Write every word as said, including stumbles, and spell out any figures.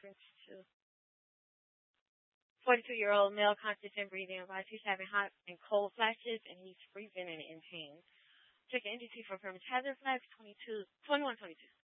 reference to forty-two-year-old male conscious and breathing advice. He's having hot and cold flashes, and he's freezing and in pain. Check your entity for permits hazard flags twenty-two, twenty-one, twenty-two.